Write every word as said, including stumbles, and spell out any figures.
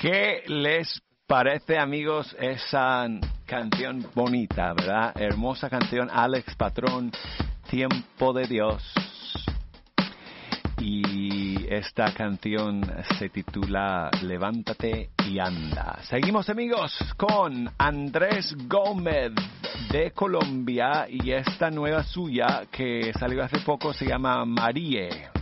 ¿Qué les parece, amigos, esa canción bonita, verdad? Hermosa canción, Alex Patrón, Tiempo de Dios. Y esta canción se titula Levántate y anda. Seguimos, amigos, con Andrés Gómez de Colombia y esta nueva suya que salió hace poco se llama Marie.